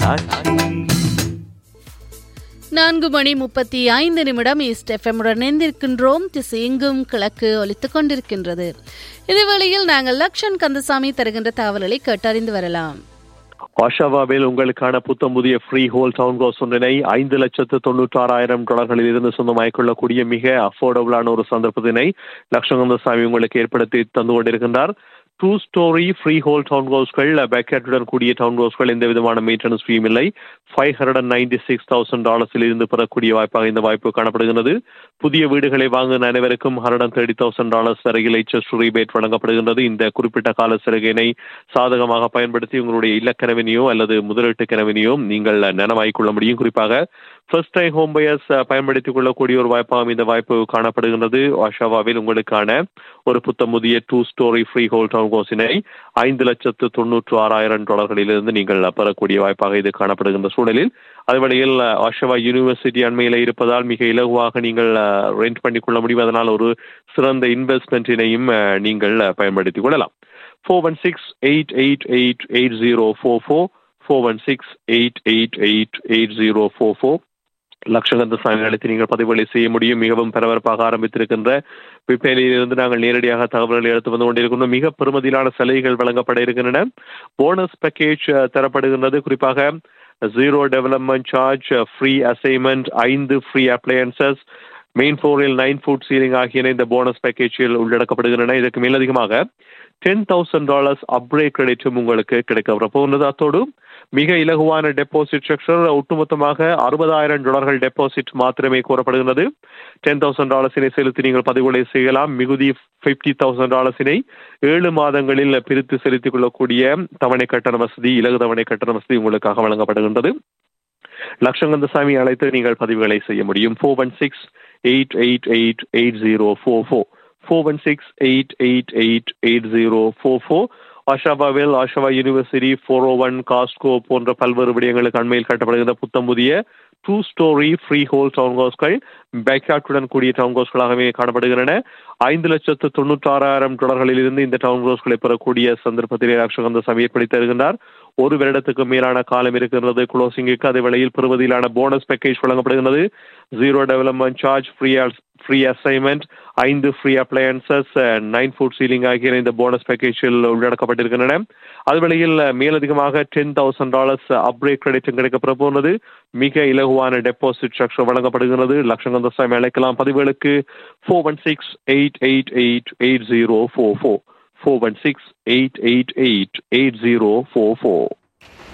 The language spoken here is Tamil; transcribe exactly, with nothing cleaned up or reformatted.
ஆச்சி. நான்கு மணி முப்பத்தி ஐந்து நிமிடம் ஈஸ்ட் எஃப்எம்முடன் இணைந்திருக்கின்றோம். திசை எங்கும் கிழக்கு ஒலித்துக் கொண்டிருக்கின்றது. இதுவேளையில் நாங்கள் லக்ஷன் கந்தசாமி தருகின்ற தகவல்களை கேட்டறிந்து வரலாம். ஆஷாவாவில் உங்களுக்கான புத்தம் புதிய ஃப்ரீ ஹோல் டவுன் ஹவுஸ் ஒன்றினை ஐந்து லட்சத்து தொண்ணூற்றி ஆறாயிரம் டாலர்களில் இருந்து சொந்தமாக்கிக் கொள்ளக்கூடிய மிக அஃபோர்டபுளான ஒரு சந்தர்ப்பத்தினை லக்ஷன் கந்தசாமி உங்களுக்கு ஏற்படுத்தி தந்து கொண்டிருக்கின்றார். Two story free whole down ஹவுஸ்கள் பேக்கேட்டுடன் கூடிய டவுன் ஹவுஸ்கள் எந்த விதமான மெயின்டெனன்ஸ் ஃபீயும் இல்லை. Five hundred and ninety six thousand டாலர்ஸில் இருந்து பெறக்கூடிய வாய்ப்பாக இந்த வாய்ப்பு காணப்படுகிறது. புதிய வீடுகளை வாங்கும் அனைவருக்கும் hundred and thirty thousand dollars வரையில் எச்எஸ் ரீபேட் வழங்கப்படுகின்றது. இந்த குறிப்பிட்ட கால சலுகையினை சாதகமாக பயன்படுத்தி உங்களுடைய இல்ல கனவினையோ அல்லது முதலீட்டு கனவினையோ நீங்கள் நனவாக்கிக் கொள்ள முடியும். குறிப்பாக ஃபர்ஸ்ட் டைம் ஹோம் பையர்ஸ் பயன்படுத்திக் கொள்ளக்கூடிய ஒரு வாய்ப்பாகவும் இந்த வாய்ப்பு காணப்படுகின்றது. ஆஷாவாவில் உங்களுக்கான ஒரு புத்தம் புதிய two story free whole down ஹவுஸினை ஐந்து லட்சத்து தொண்ணூற்று ஆறாயிரம் டாலர்களிலிருந்து நீங்கள் பெறக்கூடிய வாய்ப்பாக இது காணப்படுகின்ற சூழலில் அதுவழியில் ஆஷாவா யூனிவர்சிட்டி அண்மையில் இருப்பதால் மிக இலகுவாக நீங்கள் ரெண்ட் பண்ணிக் கொள்ள முடியும். அதனால் ஒரு சிறந்த இன்வெஸ்ட்மெண்ட்டினையும் நீங்கள் பயன்படுத்திக் கொள்ளலாம். Four one six eight eight eight eight zero four four four one six eight eight eight eight zero four four லட்சகந்த சாமி அழைத்து நீங்கள் பதிவுகளை செய்ய முடியும். மிகவும் பரபரப்பாக ஆரம்பித்திருக்கின்ற விற்பனையிலிருந்து நாங்கள் நேரடியாக தகவல்களை எடுத்து வந்து கொண்டிருக்கின்றோம். மிக பெருமதியிலான சலுகைகள் வழங்கப்பட இருக்கின்றன. Bonus package தரப்படுகின்றது. குறிப்பாக zero development charge, free assignment, ஐந்து ஃப்ரீ அப்ளையன்சஸ், மெயின் ஃப்ளோரில் நைன் ஃபுட் சீலிங் ஆகியன இந்த போனஸ் பேக்கேஜில் உள்ளடக்கப்படுகின்றன. இதற்கு மேலதிகமாக டென் தௌசண்ட் டாலர்ஸ் அப்கிரேட் கிரெடிட்டும் உங்களுக்கு கிடைக்க போகிறது. அத்தோடு மிக இலகுவான டெபாசிட் ஸ்ட்ரக்சர், ஒட்டுமொத்தமாக அறுபதாயிரம் டாலர்கள் டெபாசிட் மாத்திரமே கோரப்படுகிறது. டென் தௌசண்ட் டாலர்ஸினை செலுத்தி நீங்கள் பதிவுகளை செய்யலாம். மிகுதி பிப்டி தௌசண்ட் டாலர்ஸினை ஏழு மாதங்களில் பிரித்து செலுத்திக் கொள்ளக்கூடிய தவணை கட்டண வசதி, இலகு தவணை கட்டண வசதி உங்களுக்காக வழங்கப்படுகின்றது. லட்சங்கந்தசாமி அழைத்து நீங்கள் பதிவுகளை செய்ய முடியும். Four one six eight eight eight eight zero four four four one six eight eight eight eight zero four four ஆஷாவாவில் Oshawa university, four ஓ ஒன், காஸ்கோ போன்ற பல்வேறு விடயங்களுக்கு அண்மையில் கட்டப்படுகின்ற புத்தம் புதிய two story free whole down ஹவுஸ்கள் பேக்யார்டுடன் கூடிய டவுன் ஹவுஸ்களாகவே காணப்படுகின்றன. ஐந்து லட்சத்து தொண்ணூற்றி ஆறாயிரம் டாலர்களில் இருந்து இந்த டவுன் ஹவுஸ்களை பெறக்கூடிய சந்தர்ப்பத்திலே லட்சகந்தசாமி ஏற்படுத்தி தருகின்றார். ஒரு வருடத்துக்கு மேலான காலம் இருக்கிறது குளோசிங்குக்கு. அதே வேளையில் பெறுவதிலான போனஸ் பேக்கேஜ் வழங்கப்படுகிறது. Zero development charge, free free assignment, ஐந்து free appliances, nine food ceiling ஆகிய இந்த போனஸ் பேக்கேஜில் உள்ளடக்கப்பட்டிருக்கின்றன. அதுவேளையில் மேலதிகமாக டென் தௌசண்ட் டாலர்ஸ் அப்கிரேட் கிரெடிட்டும் கிடைக்கப்பட போகிறது. மிக இலகுவான டெபாசிட் ஸ்ட்ரக்சர் வழங்கப்படுகிறது. லட்சங்கந்தசாமி அழைக்கலாம் பதிவுகளுக்கு four one six eight eight eight eight zero four four four one six eight eight eight eight zero four four.